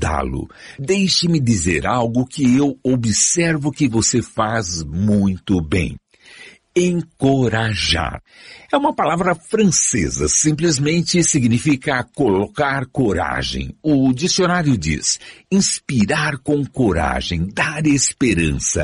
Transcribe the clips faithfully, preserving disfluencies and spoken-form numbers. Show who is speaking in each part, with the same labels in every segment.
Speaker 1: ajudá-lo. Deixe-me dizer algo que eu observo que você faz muito bem. Encorajar. É uma palavra francesa, simplesmente significa colocar coragem. O dicionário diz inspirar com coragem, dar esperança,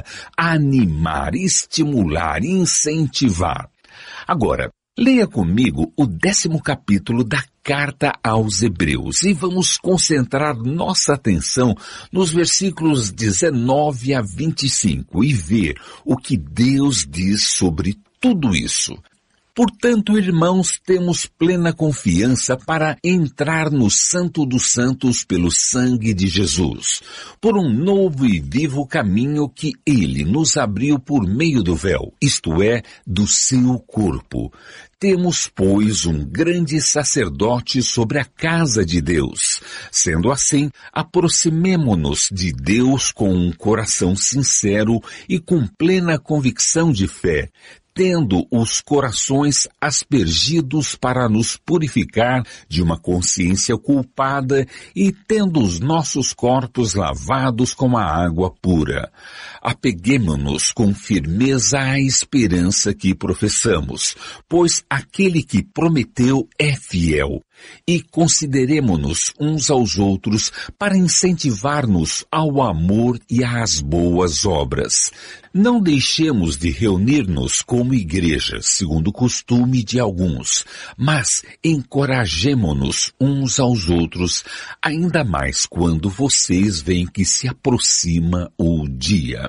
Speaker 1: animar, estimular, incentivar. Agora, leia comigo o décimo capítulo da Carta aos Hebreus e vamos concentrar nossa atenção nos versículos dezenove a vinte e cinco e ver o que Deus diz sobre tudo isso. Portanto, irmãos, temos plena confiança para entrar no Santo dos Santos pelo sangue de Jesus, por um novo e vivo caminho que Ele nos abriu por meio do véu, isto é, do seu corpo. Temos, pois, um grande sacerdote sobre a casa de Deus. Sendo assim, aproximemo-nos de Deus com um coração sincero e com plena convicção de fé, tendo os corações aspergidos para nos purificar de uma consciência culpada e tendo os nossos corpos lavados com a água pura. Apeguemo-nos com firmeza à esperança que professamos, pois aquele que prometeu é fiel. E consideremo-nos uns aos outros para incentivar-nos ao amor e às boas obras. Não deixemos de reunir-nos como igreja, segundo o costume de alguns, mas encorajemo-nos uns aos outros, ainda mais quando vocês veem que se aproxima o dia.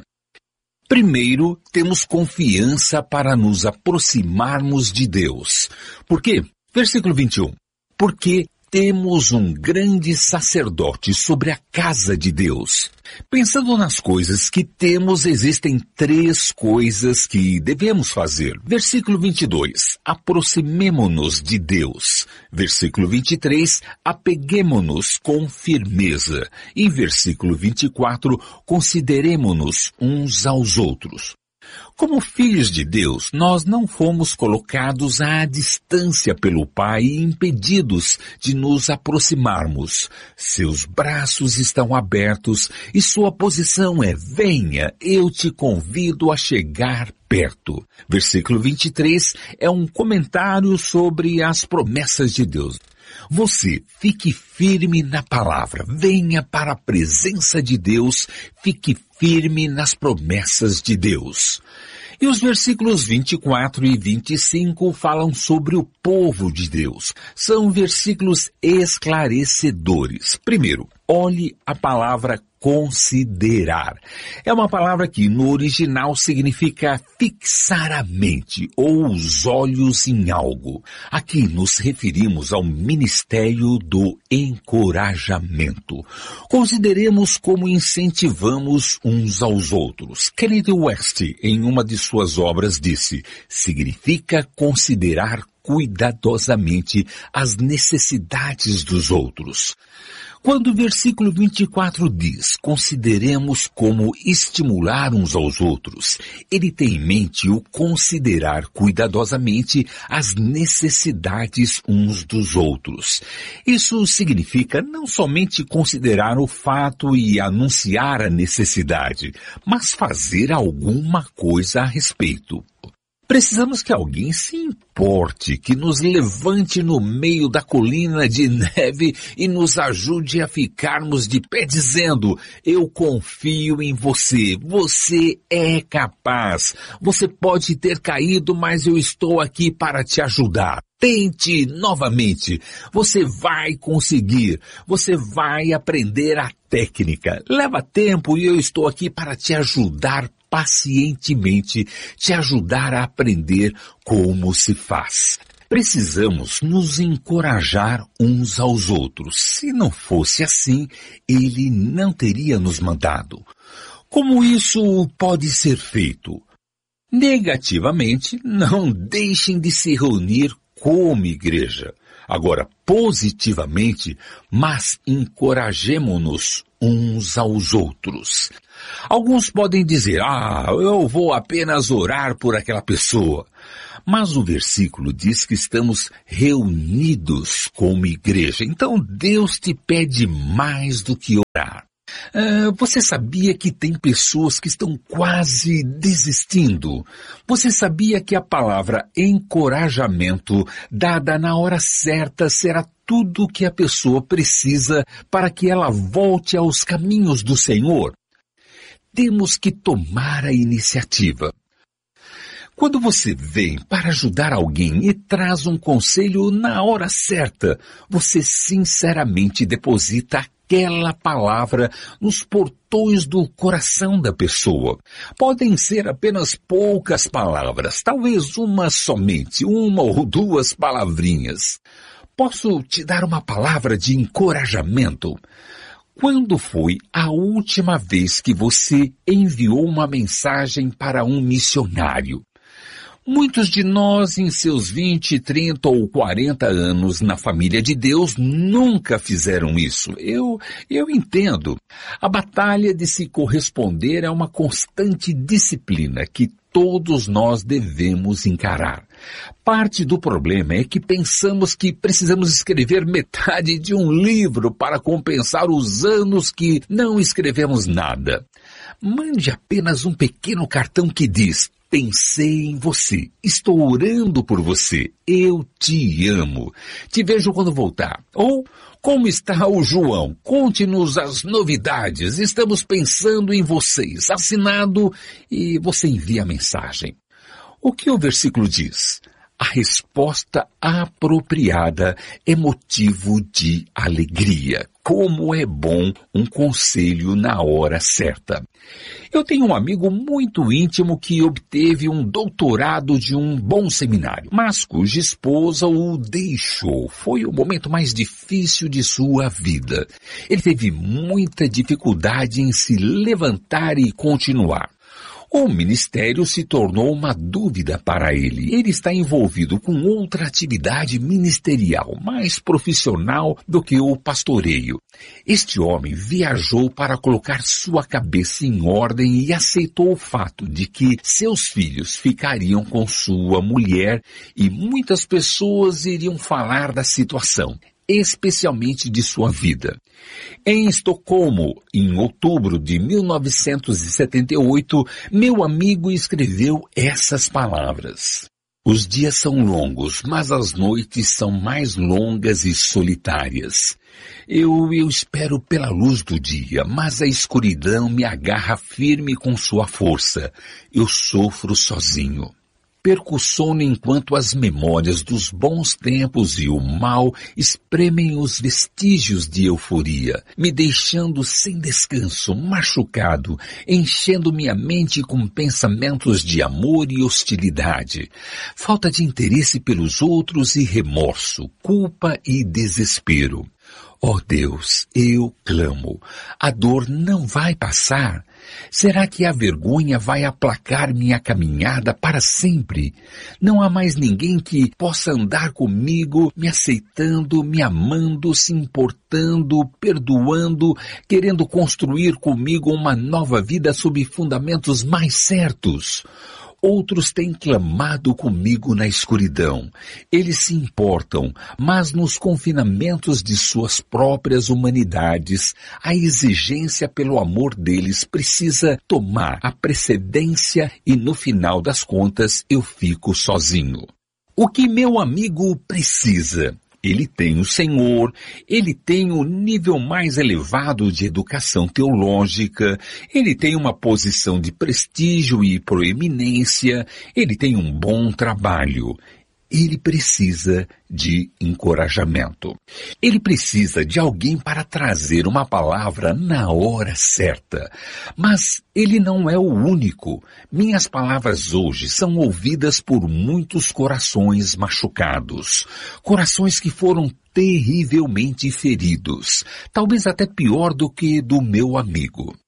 Speaker 1: Primeiro, temos confiança para nos aproximarmos de Deus. Por quê? Versículo vinte e um. Porque temos um grande sacerdote sobre a casa de Deus. Pensando nas coisas que temos, existem três coisas que devemos fazer. Versículo vinte e dois. Aproximemo-nos de Deus. Versículo vinte e três. Apeguemo-nos com firmeza. E versículo vinte e quatro. Consideremo-nos uns aos outros. Como filhos de Deus, nós não fomos colocados à distância pelo Pai e impedidos de nos aproximarmos. Seus braços estão abertos e sua posição é: venha, eu te convido a chegar perto. Versículo vinte e três é um comentário sobre as promessas de Deus. Você fique firme na palavra, venha para a presença de Deus, fique firme nas promessas de Deus. E os versículos vinte e quatro e vinte e cinco falam sobre o povo de Deus. São versículos esclarecedores. Primeiro, olhe a palavra considerar. É uma palavra que no original significa fixar a mente ou os olhos em algo. Aqui nos referimos ao ministério do encorajamento. Consideremos como incentivamos uns aos outros. Kenneth West, em uma de suas obras, disse: significa considerar cuidadosamente as necessidades dos outros. Quando o versículo vinte e quatro diz, consideremos como estimular uns aos outros, ele tem em mente o considerar cuidadosamente as necessidades uns dos outros. Isso significa não somente considerar o fato e anunciar a necessidade, mas fazer alguma coisa a respeito. Precisamos que alguém se importe, que nos levante no meio da colina de neve e nos ajude a ficarmos de pé dizendo: eu confio em você, você é capaz, você pode ter caído, mas eu estou aqui para te ajudar. Tente novamente, você vai conseguir, você vai aprender a técnica. Leva tempo e eu estou aqui para te ajudar pacientemente, te ajudar a aprender como se faz. Precisamos nos encorajar uns aos outros. Se não fosse assim, ele não teria nos mandado. Como isso pode ser feito? Negativamente, não deixem de se reunir como igreja. agora positivamente, mas encorajemo-nos uns aos outros. Alguns podem dizer, ah, eu vou apenas orar por aquela pessoa. Mas o versículo diz que estamos reunidos como igreja. Então Deus te pede mais do que orar. Uh, você sabia que tem pessoas que estão quase desistindo? Você sabia que a palavra encorajamento, dada na hora certa, será tudo o que a pessoa precisa para que ela volte aos caminhos do Senhor? Temos que tomar a iniciativa. Quando você vem para ajudar alguém e traz um conselho na hora certa, você sinceramente deposita aquela palavra nos portões do coração da pessoa. Podem ser apenas poucas palavras, talvez uma somente, uma ou duas palavrinhas. Posso te dar uma palavra de encorajamento? Quando foi a última vez que você enviou uma mensagem para um missionário? Muitos de nós, em seus vinte, trinta ou quarenta anos na família de Deus, nunca fizeram isso. Eu, eu entendo. A batalha de se corresponder é uma constante disciplina que todos nós devemos encarar. Parte do problema é que pensamos que precisamos escrever metade de um livro para compensar os anos que não escrevemos nada. Mande apenas um pequeno cartão que diz: pensei em você, estou orando por você, eu te amo, te vejo quando voltar. Ou, como está o João? Conte-nos as novidades, estamos pensando em vocês. Assinado, e você envia a mensagem. O que o versículo diz? A resposta apropriada é motivo de alegria. Como é bom um conselho na hora certa. Eu tenho um amigo muito íntimo que obteve um doutorado de um bom seminário, mas cuja esposa o deixou. Foi o momento mais difícil de sua vida. Ele teve muita dificuldade em se levantar e continuar. O ministério se tornou uma dúvida para ele. Ele está envolvido com outra atividade ministerial, mais profissional do que o pastoreio. Este homem viajou para colocar sua cabeça em ordem e aceitou o fato de que seus filhos ficariam com sua mulher e muitas pessoas iriam falar da situação, especialmente de sua vida. Em Estocolmo, em outubro de mil novecentos e setenta e oito, meu amigo escreveu essas palavras. Os dias são longos, mas as noites são mais longas e solitárias. Eu, eu espero pela luz do dia, mas a escuridão me agarra firme com sua força. Eu sofro sozinho. Perco o sono enquanto as memórias dos bons tempos e o mal espremem os vestígios de euforia, me deixando sem descanso, machucado, enchendo minha mente com pensamentos de amor e hostilidade, falta de interesse pelos outros e remorso, culpa e desespero. Ó Deus, eu clamo, a dor não vai passar? Será que a vergonha vai aplacar minha caminhada para sempre? Não há mais ninguém que possa andar comigo, me aceitando, me amando, se importando, perdoando, querendo construir comigo uma nova vida sob fundamentos mais certos. Outros têm clamado comigo na escuridão. Eles se importam, mas nos confinamentos de suas próprias humanidades, a exigência pelo amor deles precisa tomar a precedência e no final das contas eu fico sozinho. O que meu amigo precisa? Ele tem o Senhor, ele tem o nível mais elevado de educação teológica, ele tem uma posição de prestígio e proeminência, ele tem um bom trabalho. Ele precisa de encorajamento. Ele precisa de alguém para trazer uma palavra na hora certa. Mas ele não é o único. Minhas palavras hoje são ouvidas por muitos corações machucados. Corações que foram terrivelmente feridos. Talvez até pior do que do meu amigo.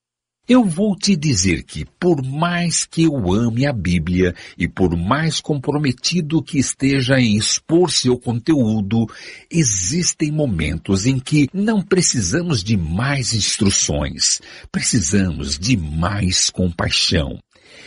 Speaker 1: Eu vou te dizer que, por mais que eu ame a Bíblia e por mais comprometido que esteja em expor seu conteúdo, existem momentos em que não precisamos de mais instruções, precisamos de mais compaixão.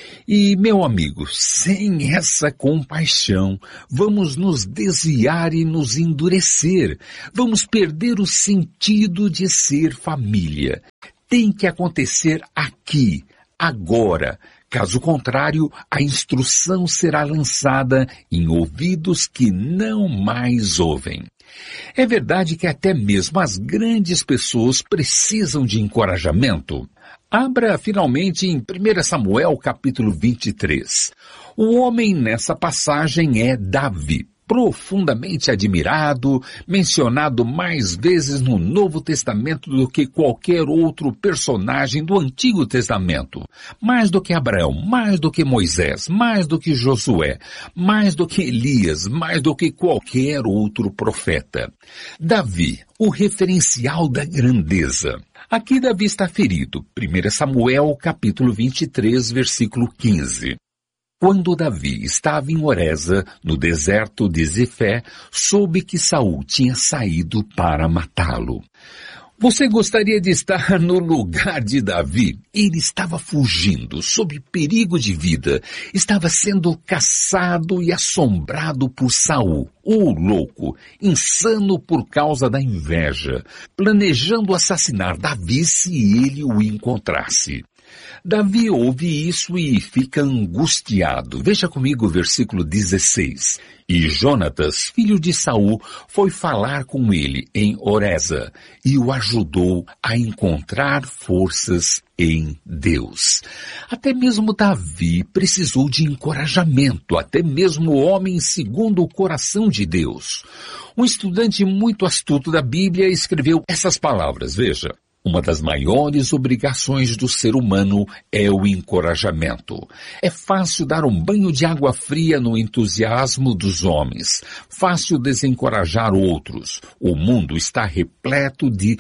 Speaker 1: E, meu amigo, sem essa compaixão, vamos nos desviar e nos endurecer, vamos perder o sentido de ser família. Tem que acontecer aqui, agora. Caso contrário, a instrução será lançada em ouvidos que não mais ouvem. É verdade que até mesmo as grandes pessoas precisam de encorajamento. Abra finalmente em primeiro Samuel capítulo vinte e três. O homem nessa passagem é Davi. Profundamente admirado, mencionado mais vezes no Novo Testamento do que qualquer outro personagem do Antigo Testamento. Mais do que Abraão, mais do que Moisés, mais do que Josué, mais do que Elias, mais do que qualquer outro profeta. Davi, o referencial da grandeza. Aqui Davi está ferido. primeiro Samuel capítulo vinte e três, versículo quinze. Quando Davi estava em Oreza, no deserto de Zifé, soube que Saul tinha saído para matá-lo. Você gostaria de estar no lugar de Davi? Ele estava fugindo, sob perigo de vida. Estava sendo caçado e assombrado por Saul, o louco, insano por causa da inveja, planejando assassinar Davi se ele o encontrasse. Davi ouve isso e fica angustiado. Veja comigo o versículo dezesseis. E Jonatas, filho de Saul, foi falar com ele em Oreza e o ajudou a encontrar forças em Deus. Até mesmo Davi precisou de encorajamento, até mesmo o homem segundo o coração de Deus. Um estudante muito astuto da Bíblia escreveu essas palavras, veja. Uma das maiores obrigações do ser humano é o encorajamento. É fácil dar um banho de água fria no entusiasmo dos homens. Fácil desencorajar outros. O mundo está repleto de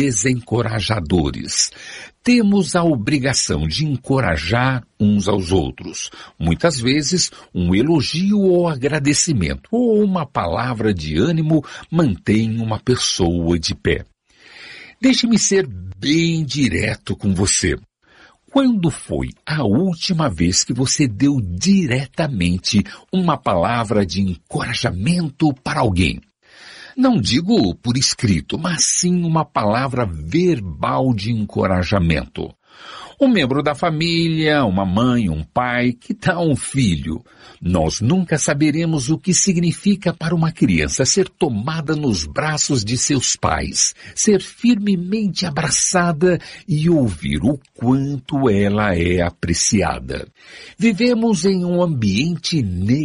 Speaker 1: desencorajadores. Temos a obrigação de encorajar uns aos outros. Muitas vezes, um elogio ou agradecimento ou uma palavra de ânimo mantém uma pessoa de pé. Deixe-me ser bem direto com você. Quando foi a última vez que você deu diretamente uma palavra de encorajamento para alguém? Não digo por escrito, mas sim uma palavra verbal de encorajamento. Um membro da família, uma mãe, um pai, que tal um filho? Nós nunca saberemos o que significa para uma criança ser tomada nos braços de seus pais, ser firmemente abraçada e ouvir o quanto ela é apreciada. Vivemos em um ambiente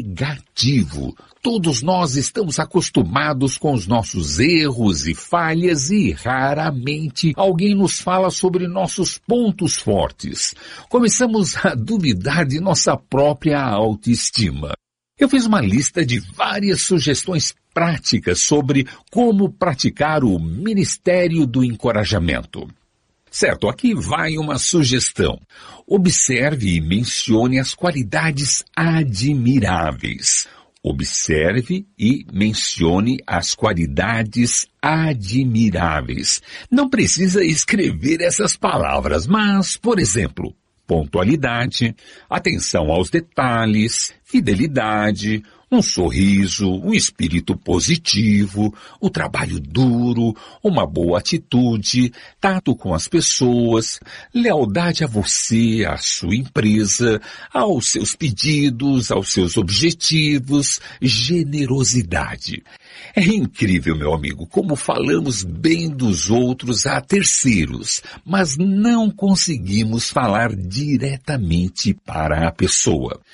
Speaker 1: negativo. Todos nós estamos acostumados com os nossos erros e falhas e raramente alguém nos fala sobre nossos pontos fortes. Começamos a duvidar de nossa própria autoestima. Eu fiz uma lista de várias sugestões práticas sobre como praticar o ministério do encorajamento. Certo, aqui vai uma sugestão. Observe e mencione as qualidades admiráveis. Observe e mencione as qualidades admiráveis. Não precisa escrever essas palavras, mas, por exemplo, pontualidade, atenção aos detalhes, fidelidade, um sorriso, um espírito positivo, o trabalho duro, uma boa atitude, tato com as pessoas, lealdade a você, à sua empresa, aos seus pedidos, aos seus objetivos, generosidade. É incrível, meu amigo, como falamos bem dos outros a terceiros, mas não conseguimos falar diretamente para a pessoa.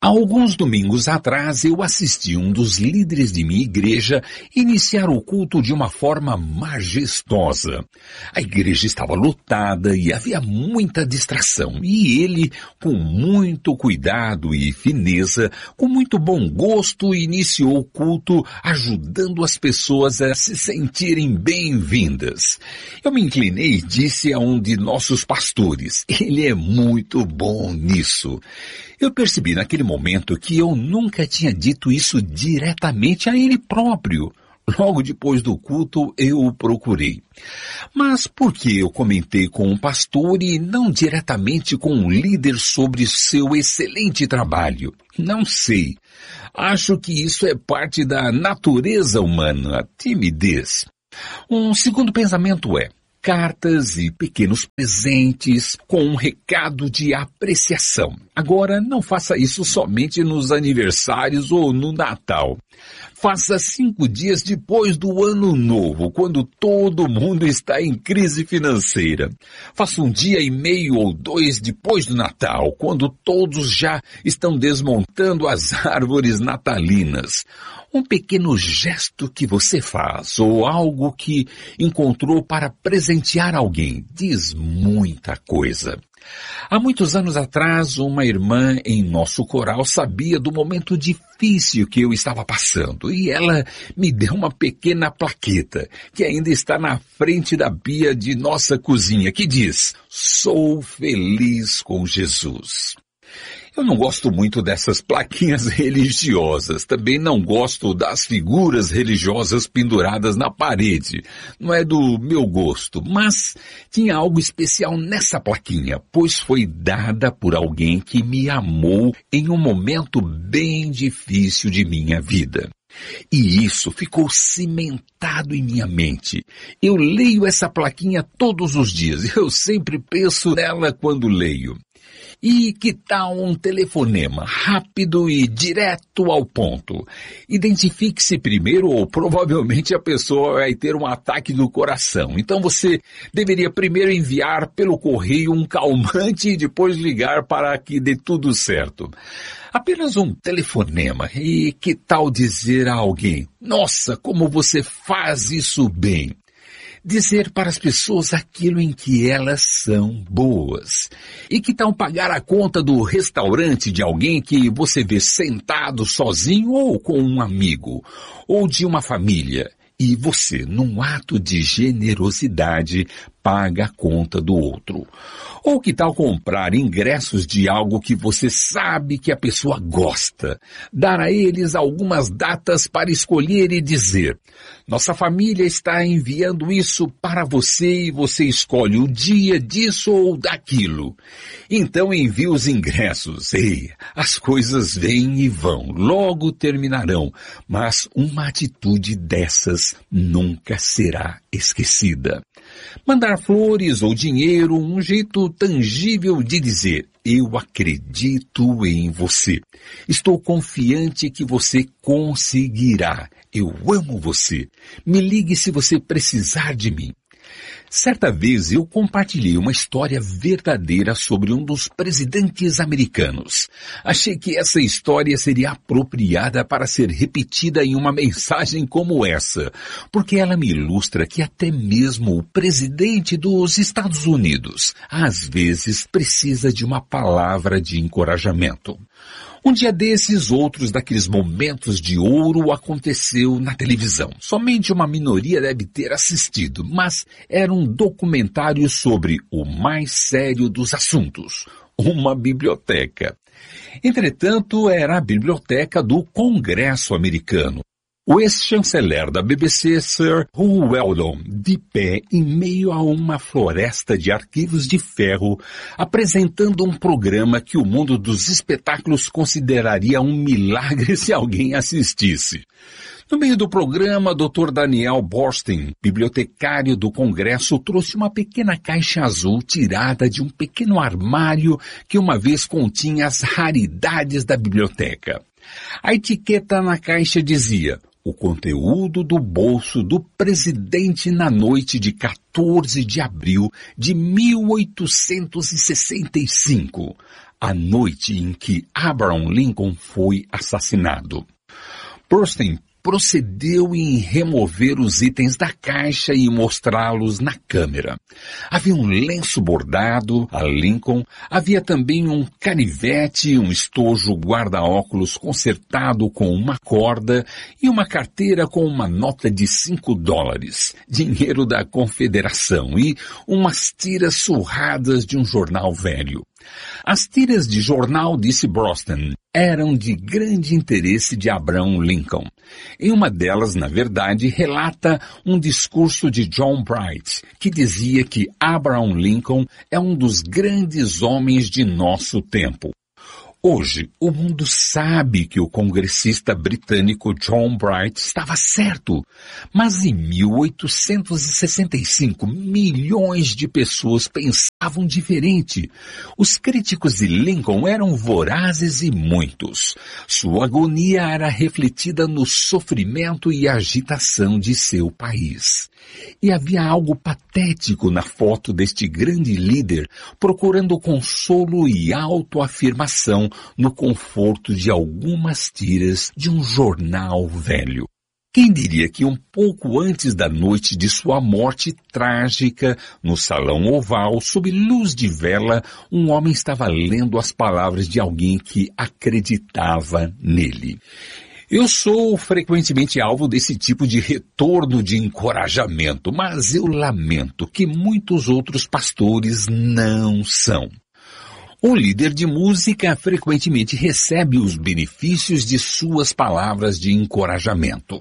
Speaker 1: Há alguns domingos atrás, eu assisti um dos líderes de minha igreja iniciar o culto de uma forma majestosa. A igreja estava lotada e havia muita distração, e ele, com muito cuidado e fineza, com muito bom gosto, iniciou o culto, ajudando as pessoas a se sentirem bem-vindas. Eu me inclinei e disse a um de nossos pastores: ele é muito bom nisso. Eu percebi naquele momento que eu nunca tinha dito isso diretamente a ele próprio. Logo depois do culto, eu o procurei. Mas por que eu comentei com o pastor e não diretamente com o líder sobre seu excelente trabalho? Não sei. Acho que isso é parte da natureza humana, a timidez. Um segundo pensamento é: cartas e pequenos presentes com um recado de apreciação. Agora, não faça isso somente nos aniversários ou no Natal. Faça cinco dias depois do Ano Novo, quando todo mundo está em crise financeira. Faça um dia e meio ou dois depois do Natal, quando todos já estão desmontando as árvores natalinas. Um pequeno gesto que você faz ou algo que encontrou para presentear alguém diz muita coisa. Há muitos anos atrás, uma irmã em nosso coral sabia do momento difícil que eu estava passando e ela me deu uma pequena plaqueta que ainda está na frente da pia de nossa cozinha que diz: "Sou feliz com Jesus". Eu não gosto muito dessas plaquinhas religiosas. Também não gosto das figuras religiosas penduradas na parede. Não é do meu gosto, mas tinha algo especial nessa plaquinha, pois foi dada por alguém que me amou em um momento bem difícil de minha vida. E isso ficou cimentado em minha mente. Eu leio essa plaquinha todos os dias. Eu sempre penso nela quando leio. E que tal um telefonema rápido e direto ao ponto? Identifique-se primeiro ou provavelmente a pessoa vai ter um ataque do coração. Então você deveria primeiro enviar pelo correio um calmante e depois ligar para que dê tudo certo. Apenas um telefonema. E que tal dizer a alguém: "Nossa, como você faz isso bem"? Dizer para as pessoas aquilo em que elas são boas. E que tal pagar a conta do restaurante de alguém que você vê sentado sozinho ou com um amigo, ou de uma família, e você, num ato de generosidade, paga a conta do outro? Ou que tal comprar ingressos de algo que você sabe que a pessoa gosta? Dar a eles algumas datas para escolher e dizer: "Nossa família está enviando isso para você e você escolhe o dia disso ou daquilo. Então envie os ingressos. Ei, as coisas vêm e vão, logo terminarão, mas uma atitude dessas nunca será esquecida." Mandar flores ou dinheiro, um jeito tangível de dizer: "Eu acredito em você. Estou confiante que você conseguirá. Eu amo você. Me ligue se você precisar de mim." Certa vez eu compartilhei uma história verdadeira sobre um dos presidentes americanos. Achei que essa história seria apropriada para ser repetida em uma mensagem como essa, porque ela me ilustra que até mesmo o presidente dos Estados Unidos, às vezes, precisa de uma palavra de encorajamento. Um dia desses, outros daqueles momentos de ouro aconteceu na televisão. Somente uma minoria deve ter assistido, mas era um documentário sobre o mais sério dos assuntos, uma biblioteca. Entretanto, era a biblioteca do Congresso americano. O ex-chanceler da B B C, Sir Hugh Weldon, de pé em meio a uma floresta de arquivos de ferro, apresentando um programa que o mundo dos espetáculos consideraria um milagre se alguém assistisse. No meio do programa, doutor Daniel Boorstin, bibliotecário do Congresso, trouxe uma pequena caixa azul tirada de um pequeno armário que uma vez continha as raridades da biblioteca. A etiqueta na caixa dizia: O conteúdo do bolso do presidente na noite de quatorze de abril de mil oitocentos e sessenta e cinco, a noite em que Abraham Lincoln foi assassinado. Prostem procedeu em remover os itens da caixa e mostrá-los na câmera. Havia um lenço bordado a Lincoln, havia também um canivete, um estojo guarda-óculos consertado com uma corda e uma carteira com uma nota de cinco dólares, dinheiro da Confederação, e umas tiras surradas de um jornal velho. As tiras de jornal, disse Brosnan, eram de grande interesse de Abraham Lincoln. Em uma delas, na verdade, relata um discurso de John Bright, que dizia que Abraham Lincoln é um dos grandes homens de nosso tempo. Hoje, o mundo sabe que o congressista britânico John Bright estava certo, mas em mil oitocentos e sessenta e cinco, milhões de pessoas pensavam diferente. Os críticos de Lincoln eram vorazes e muitos. Sua agonia era refletida no sofrimento e agitação de seu país. E havia algo patético na foto deste grande líder procurando consolo e autoafirmação no conforto de algumas tiras de um jornal velho. Quem diria que um pouco antes da noite de sua morte trágica, no Salão Oval, sob luz de vela, um homem estava lendo as palavras de alguém que acreditava nele. Eu sou frequentemente alvo desse tipo de retorno de encorajamento, mas eu lamento que muitos outros pastores não são. O líder de música frequentemente recebe os benefícios de suas palavras de encorajamento.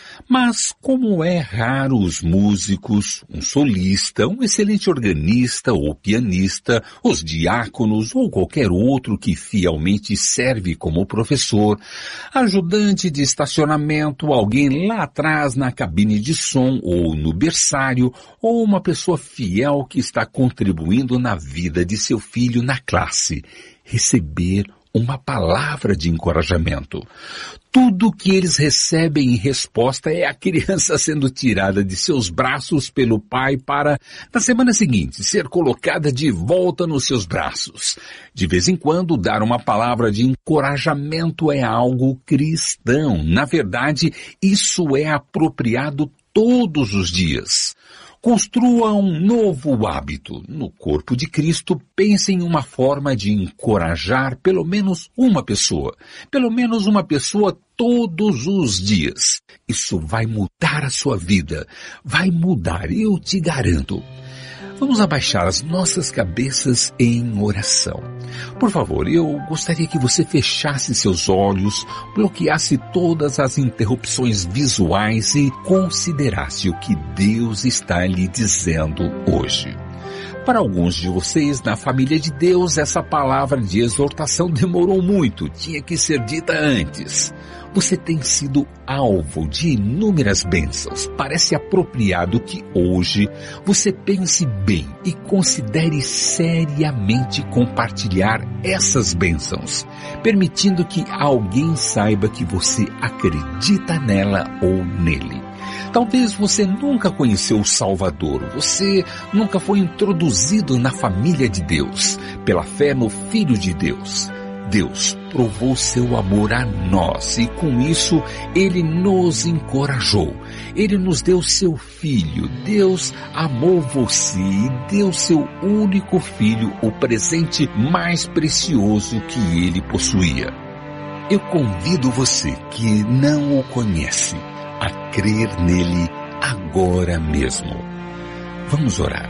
Speaker 1: Mas como é raro os músicos, um solista, um excelente organista ou pianista, os diáconos ou qualquer outro que fielmente serve como professor, ajudante de estacionamento, alguém lá atrás na cabine de som ou no berçário, ou uma pessoa fiel que está contribuindo na vida de seu filho na classe, receber uma palavra de encorajamento. Tudo que eles recebem em resposta é a criança sendo tirada de seus braços pelo pai para, na semana seguinte, ser colocada de volta nos seus braços. De vez em quando, dar uma palavra de encorajamento é algo cristão. Na verdade, isso é apropriado todos os dias. Construa um novo hábito. No corpo de Cristo, pense em uma forma de encorajar pelo menos uma pessoa. Pelo menos uma pessoa todos os dias. Isso vai mudar a sua vida. Vai mudar, eu te garanto. Vamos abaixar as nossas cabeças em oração. Por favor, eu gostaria que você fechasse seus olhos, bloqueasse todas as interrupções visuais e considerasse o que Deus está lhe dizendo hoje. Para alguns de vocês, na família de Deus, essa palavra de exortação demorou muito, tinha que ser dita antes. Você tem sido alvo de inúmeras bênçãos. Parece apropriado que hoje você pense bem e considere seriamente compartilhar essas bênçãos, permitindo que alguém saiba que você acredita nela ou nele. Talvez você nunca conheceu o Salvador, você nunca foi introduzido na família de Deus, pela fé no Filho de Deus. Deus provou seu amor a nós e com isso Ele nos encorajou. Ele nos deu seu Filho. Deus amou você e deu seu único Filho, o presente mais precioso que Ele possuía. Eu convido você que não o conhece a crer nele agora mesmo. Vamos orar.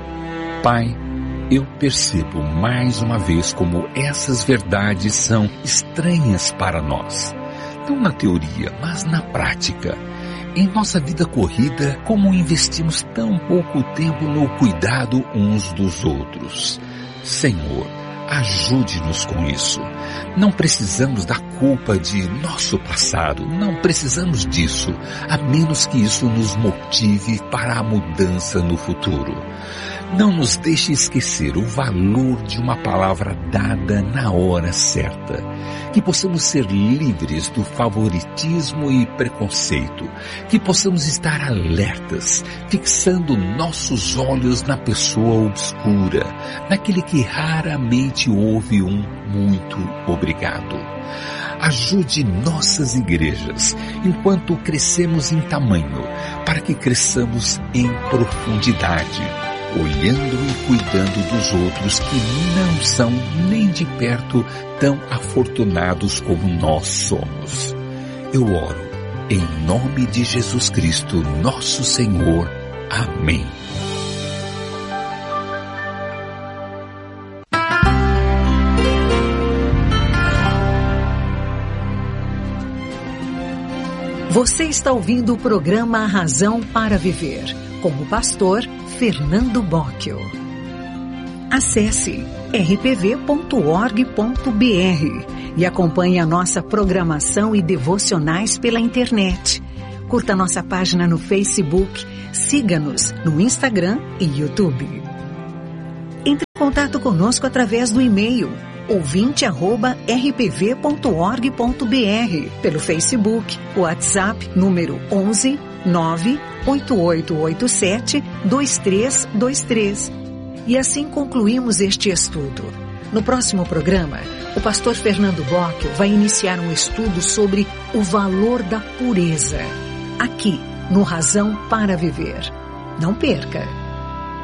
Speaker 1: Pai, eu percebo mais uma vez como essas verdades são estranhas para nós. Não na teoria, mas na prática. Em nossa vida corrida, como investimos tão pouco tempo no cuidado uns dos outros. Senhor, ajude-nos com isso. Não precisamos da culpa de nosso passado, não precisamos disso, a menos que isso nos motive para a mudança no futuro. Não nos deixe esquecer o valor de uma palavra dada na hora certa. Que possamos ser livres do favoritismo e preconceito. Que possamos estar alertas, fixando nossos olhos na pessoa obscura, naquele que raramente ouve um muito obrigado. Ajude nossas igrejas, enquanto crescemos em tamanho, para que cresçamos em profundidade, olhando e cuidando dos outros que não são nem de perto tão afortunados como nós somos. Eu oro em nome de Jesus Cristo, nosso Senhor. Amém.
Speaker 2: Você está ouvindo o programa A Razão para Viver, com o pastor Fernando Bocchio. Acesse r p v ponto org ponto b r e acompanhe a nossa programação e devocionais pela internet. Curta nossa página no Facebook, siga-nos no Instagram e YouTube. Entre em contato conosco através do e-mail ouvinte arroba r p v ponto org ponto b r, pelo Facebook, WhatsApp número onze nove oito oito oito sete dois três dois três. E assim concluímos este estudo. No próximo programa, o pastor Fernando Bocchio vai iniciar um estudo sobre o valor da pureza, aqui no Razão para Viver. Não perca!